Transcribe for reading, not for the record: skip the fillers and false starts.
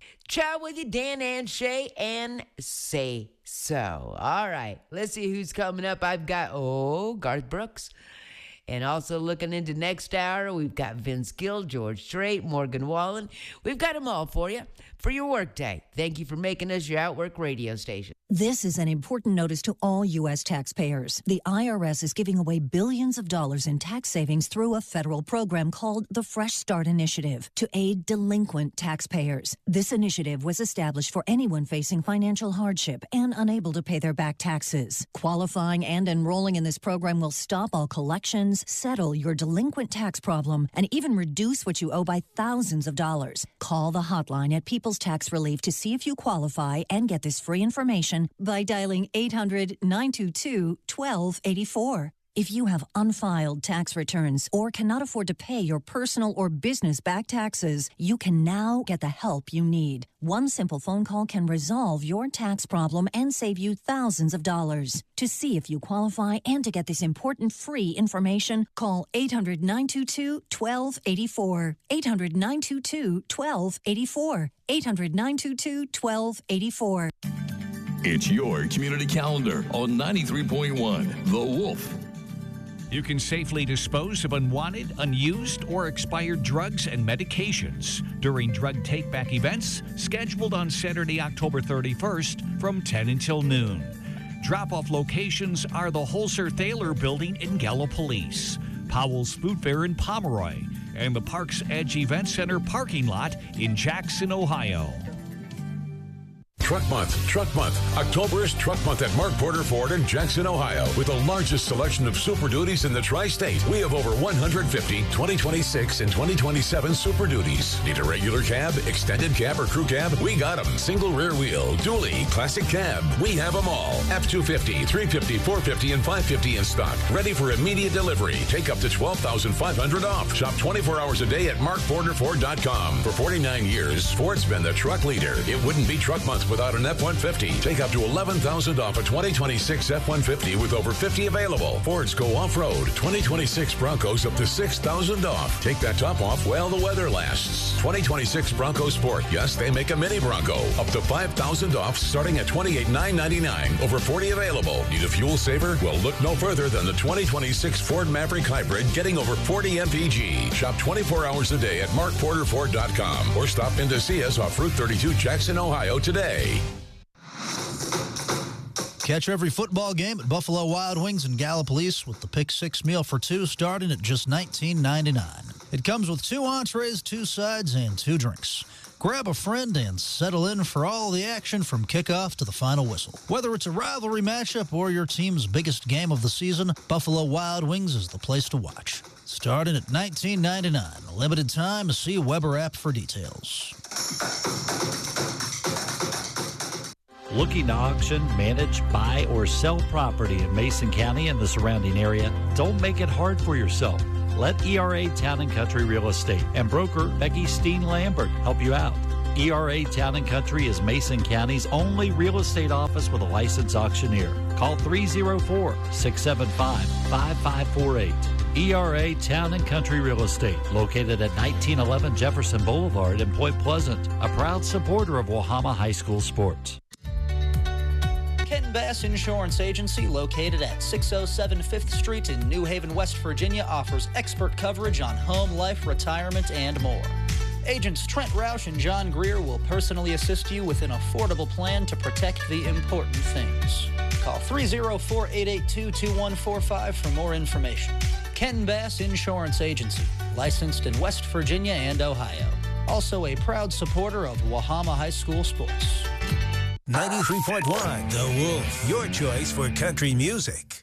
Chat with you, Dan and Shay, and Say So. All right, let's see who's coming up. I've got, Garth Brooks. And also looking into next hour, we've got Vince Gill, George Strait, Morgan Wallen. We've got them all for you for your workday. Thank you for making us your Outwork radio station. This is an important notice to all U.S. taxpayers. The IRS is giving away billions of dollars in tax savings through a federal program called the Fresh Start Initiative to aid delinquent taxpayers. This initiative was established for anyone facing financial hardship and unable to pay their back taxes. Qualifying and enrolling in this program will stop all collections, settle your delinquent tax problem, and even reduce what you owe by thousands of dollars. Call the hotline at People's Tax Relief to see if you qualify and get this free information by dialing 800-922-1284. If you have unfiled tax returns or cannot afford to pay your personal or business back taxes, you can now get the help you need. One simple phone call can resolve your tax problem and save you thousands of dollars. To see if you qualify and to get this important free information, call 800-922-1284. 800-922-1284. 800-922-1284. It's your community calendar on 93.1 The Wolf. You can safely dispose of unwanted, unused, or expired drugs and medications during drug take-back events scheduled on Saturday, October 31st from 10 until noon. Drop-off locations are the Holzer Thaler Building in Gallipolis, Powell's Food Fair in Pomeroy, and the Parks Edge Event Center parking lot in Jackson, Ohio. Truck Month. October is Truck Month at Mark Porter Ford in Jackson, Ohio. With the largest selection of Super Duties in the Tri-State, we have over 150 2026 and 2027 Super Duties. Need a regular cab, extended cab, or crew cab? We got them. Single rear wheel, dually, classic cab. We have them all. F-250, 350, 450, and 550 in stock. Ready for immediate delivery. Take up to $12,500 off. Shop 24 hours a day at markporterford.com. For 49 years, Ford's been the truck leader. It wouldn't be Truck Month without an F-150. Take up to $11,000 off a 2026 F-150 with over 50 available. Fords go off-road. 2026 Broncos up to $6,000 off. Take that top off while the weather lasts. 2026 Bronco Sport. Yes, they make a mini Bronco. Up to $5,000 off starting at $28,999. Over 40 available. Need a fuel saver? Well, look no further than the 2026 Ford Maverick Hybrid getting over 40 mpg. Shop 24 hours a day at markporterford.com or stop in to see us off Route 32 Jackson, Ohio today. Catch every football game at Buffalo Wild Wings in Gallipolis with the Pick 6 meal for two starting at just $19.99. It comes with 2 entrees, 2 sides, and 2 drinks. Grab a friend and settle in for all the action from kickoff to the final whistle. Whether it's a rivalry matchup or your team's biggest game of the season, Buffalo Wild Wings is the place to watch. Starting at $19.99. Limited time. See Weber app for details. Looking to auction, manage, buy, or sell property in Mason County and the surrounding area? Don't make it hard for yourself. Let ERA Town & Country Real Estate and broker Becky Steen Lambert help you out. ERA Town & Country is Mason County's only real estate office with a licensed auctioneer. Call 304-675-5548. ERA Town & Country Real Estate, located at 1911 Jefferson Boulevard in Point Pleasant, a proud supporter of Wahama High School sports. Kenton Bass Insurance Agency, located at 607 5th Street in New Haven, West Virginia, offers expert coverage on home, life, retirement, and more. Agents Trent Roush and John Greer will personally assist you with an affordable plan to protect the important things. Call 304-882-2145 for more information. Kenton Bass Insurance Agency, licensed in West Virginia and Ohio. Also a proud supporter of Wahama High School sports. 93.1 The Wolf, your choice for country music.